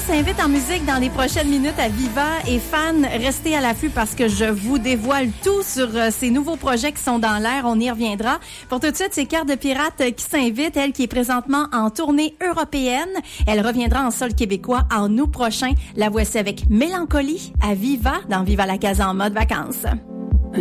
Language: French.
s'invite en musique dans les prochaines minutes à Viva. Et fans, restez à l'affût parce que je vous dévoile tout sur ces nouveaux projets qui sont dans l'air. On y reviendra. Pour tout de suite, c'est Cœur de pirate qui s'invite, elle qui est présentement en tournée européenne. Elle reviendra en sol québécois en août prochain. La voici avec Mélancolie à Viva dans Viva la Casa en mode vacances.